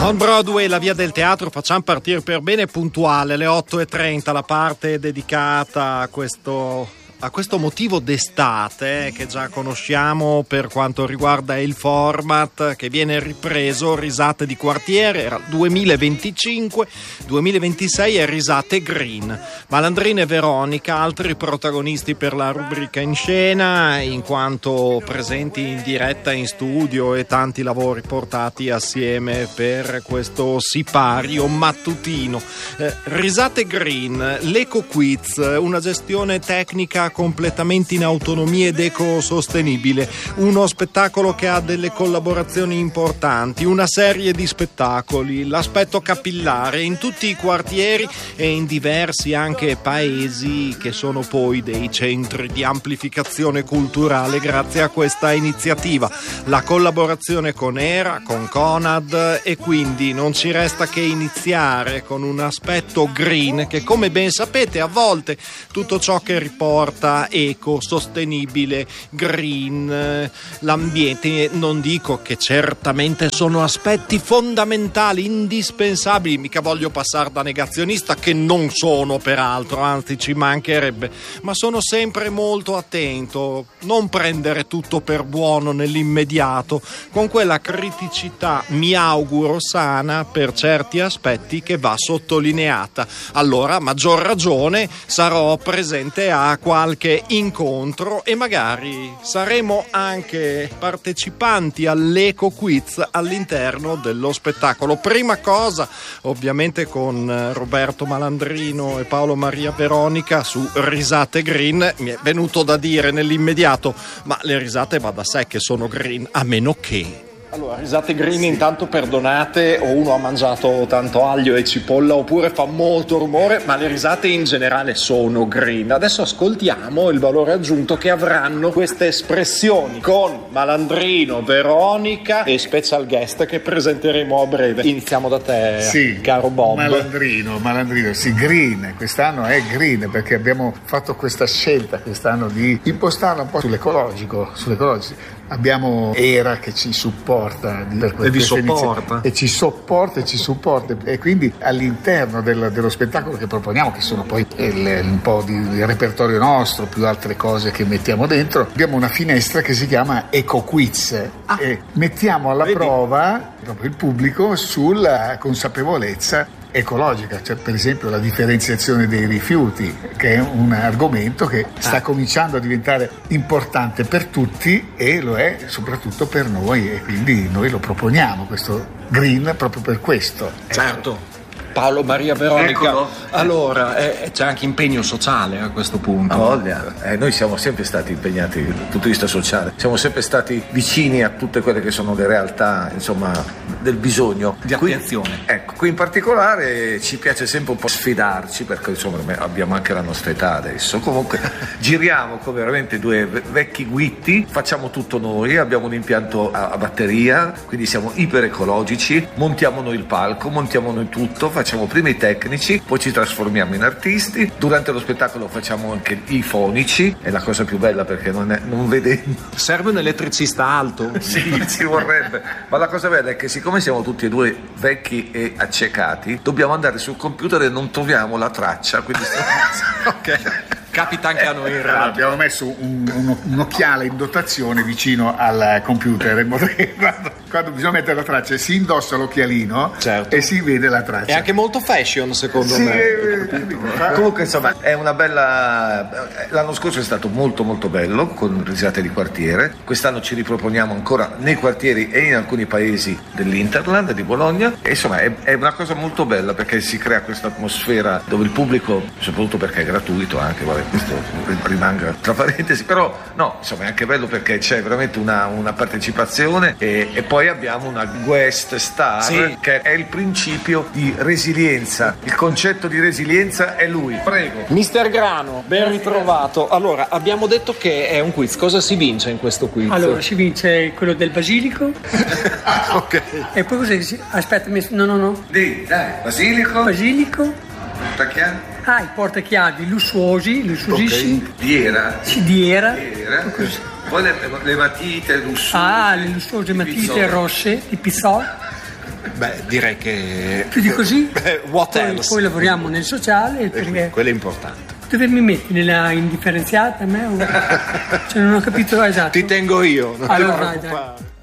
On Broadway, la via del teatro, facciamo partire per bene puntuale alle 8:30 la parte dedicata a questo motivo d'estate che già conosciamo per quanto riguarda il format che viene ripreso, Risate di quartiere, era 2025-2026 e Risate Green. Malandrino e Veronica, altri protagonisti per la rubrica in scena, in quanto presenti in diretta in studio e tanti lavori portati assieme per questo sipario mattutino. Risate Green, l'Eco Quiz, una gestione tecnica completamente in autonomia ed ecosostenibile, uno spettacolo che ha delle collaborazioni importanti, una serie di spettacoli, l'aspetto capillare in tutti i quartieri e in diversi anche paesi che sono poi dei centri di amplificazione culturale grazie a questa iniziativa, la collaborazione con ERA, con Conad, e quindi non ci resta che iniziare con un aspetto green che, come ben sapete, a volte tutto ciò che riporta eco, sostenibile, green, l'ambiente, non dico che certamente sono aspetti fondamentali, indispensabili, mica voglio passare da negazionista, che non sono peraltro, anzi ci mancherebbe, ma sono sempre molto attento, non prendere tutto per buono nell'immediato, con quella criticità, mi auguro sana, per certi aspetti che va sottolineata. Allora, a maggior ragione, sarò presente a qualche incontro e magari saremo anche partecipanti all'Eco Quiz all'interno dello spettacolo. Prima cosa, ovviamente con Roberto Malandrino e Paolo Maria Veronica su Risate Green, mi è venuto da dire nell'immediato, ma le risate va da sé che sono green, a meno che... Allora, Risate Green, sì. Intanto perdonate, o uno ha mangiato tanto aglio e cipolla oppure fa molto rumore, ma le risate in generale sono green. Adesso ascoltiamo il valore aggiunto che avranno queste espressioni con Malandrino, Veronica e special guest che presenteremo a breve. Iniziamo da te, sì, caro Bob. Malandrino, sì, green, quest'anno è green perché abbiamo fatto questa scelta quest'anno di impostarla un po' sull'ecologico. Abbiamo ERA che ci supporta ci supporta e quindi all'interno dello spettacolo che proponiamo, che sono poi un po' di repertorio nostro più altre cose che mettiamo dentro, abbiamo una finestra che si chiama Eco Quiz e mettiamo alla prova proprio il pubblico sulla consapevolezza ecologica, cioè per esempio la differenziazione dei rifiuti, che è un argomento che sta cominciando a diventare importante per tutti e lo è soprattutto per noi, e quindi noi lo proponiamo questo green proprio per questo. Certo. Paolo Maria Veronica, eccolo. Allora c'è anche impegno sociale a questo punto. Noi siamo sempre stati impegnati dal punto di vista sociale, siamo sempre stati vicini a tutte quelle che sono le realtà, insomma, del bisogno di attenzione. Qui in particolare ci piace sempre un po' sfidarci, perché insomma abbiamo anche la nostra età adesso, comunque giriamo come veramente due vecchi guitti, facciamo tutto noi, abbiamo un impianto a batteria, quindi siamo iper ecologici, montiamo noi il palco, montiamo noi tutto, facciamo prima i tecnici, poi ci trasformiamo in artisti, durante lo spettacolo facciamo anche i fonici, è la cosa più bella perché non vedendo. Serve un elettricista alto? Sì, ci vorrebbe, ma la cosa bella è che siccome siamo tutti e due vecchi e accecati, dobbiamo andare sul computer e non troviamo la traccia, quindi ok. Capita anche a noi in radio. Abbiamo messo un occhiale in dotazione vicino al computer in modo che quando bisogna mettere la traccia si indossa l'occhialino, certo, e si vede la traccia. È anche molto fashion secondo me. Comunque insomma è una bella. L'anno scorso è stato molto molto bello con Risate di quartiere, quest'anno ci riproponiamo ancora nei quartieri e in alcuni paesi dell'Interland di Bologna e insomma è una cosa molto bella perché si crea questa atmosfera dove il pubblico, soprattutto perché è gratuito anche, questo rimanga tra parentesi, però no, insomma è anche bello perché c'è veramente una partecipazione e poi abbiamo una guest star, sì, che è il principio di resilienza, il concetto di resilienza è lui. Prego. Mister Grano, ben ritrovato. Allora, abbiamo detto che è un quiz, cosa si vince in questo quiz? Allora, si vince quello del basilico. Ok. E poi cosa si... Aspetta, no. Dai, basilico. Portachiavi. I portachiavi lussuosissimi. Okay. Di Era. Poi le matite lussuose. Le lussuose matite rosse di Pizzol. Beh, direi che... Più di così? What else? Poi lavoriamo nel sociale, perché Quello è importante. dove mi metti? Nella indifferenziata a me? Cioè non ho capito esatto. Ti tengo io, non Allora, ti dai. preoccupare.